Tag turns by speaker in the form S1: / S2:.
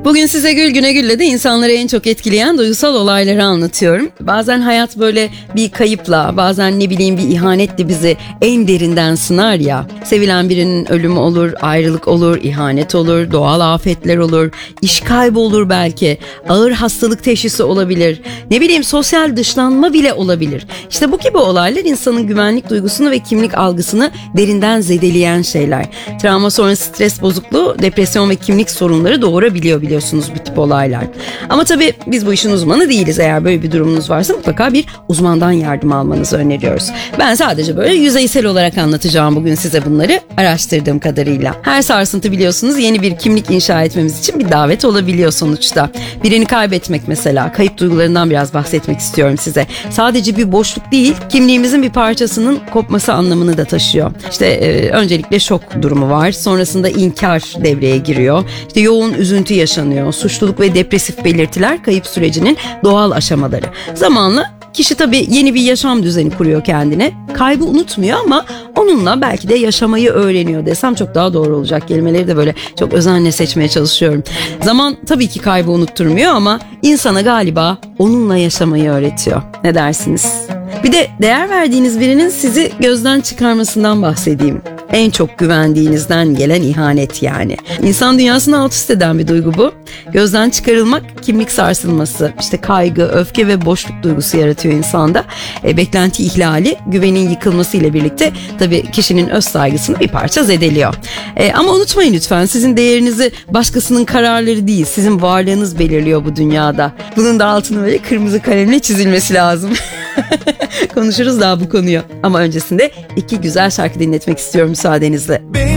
S1: Bugün size Gül Güne Gül'le de insanları en çok etkileyen duygusal olayları anlatıyorum. Bazen hayat böyle bir kayıpla, bazen ne bileyim bir ihanetle bizi en derinden sınar ya. Sevilen birinin ölümü olur, ayrılık olur, ihanet olur, doğal afetler olur, iş kaybı olur belki, ağır hastalık teşhisi olabilir, ne bileyim sosyal dışlanma bile olabilir. İşte bu gibi olaylar insanın güvenlik duygusunu ve kimlik algısını derinden zedeleyen şeyler. Travma sonrası stres bozukluğu, depresyon ve kimlik sorunları doğurabiliyor biliyorsunuz bu tip olaylar. Ama tabii biz bu işin uzmanı değiliz. Eğer böyle bir durumunuz varsa mutlaka bir uzmandan yardım almanızı öneriyoruz. Ben sadece böyle yüzeysel olarak anlatacağım bugün size bunları araştırdığım kadarıyla. Her sarsıntı biliyorsunuz yeni bir kimlik inşa etmemiz için bir davet olabiliyor sonuçta. Birini kaybetmek mesela, kayıp duygularından biraz bahsetmek istiyorum size. Sadece bir boşluk değil, kimliğimizin bir parçasının kopması anlamını da taşıyor. İşte öncelikle şok durumu var. Sonrasında inkar devreye giriyor. İşte yoğun üzüntü yaşanıyor. Suçluluk ve depresif belirtiler kayıp sürecinin doğal aşamaları. Zamanla kişi tabii yeni bir yaşam düzeni kuruyor kendine. Kaybı unutmuyor ama onunla belki de yaşamayı öğreniyor desem çok daha doğru olacak. Kelimeleri de böyle çok özenle seçmeye çalışıyorum. Zaman tabii ki kaybı unutturmuyor ama insana galiba onunla yaşamayı öğretiyor. Ne dersiniz? Bir de değer verdiğiniz birinin sizi gözden çıkarmasından bahsedeyim. En çok güvendiğinizden gelen ihanet yani. İnsan dünyasını alt üst eden bir duygu bu. Gözden çıkarılmak kimlik sarsılması, işte kaygı, öfke ve boşluk duygusu yaratıyor insanda. Beklenti ihlali, güvenin yıkılması ile birlikte tabii kişinin öz saygısını bir parça zedeliyor. Ama unutmayın lütfen, sizin değerinizi başkasının kararları değil, sizin varlığınız belirliyor bu dünyada. Bunun da altını böyle kırmızı kalemle çizilmesi lazım. Konuşuruz daha bu konuyu. Ama öncesinde iki güzel şarkı dinletmek istiyorum müsaadenizle.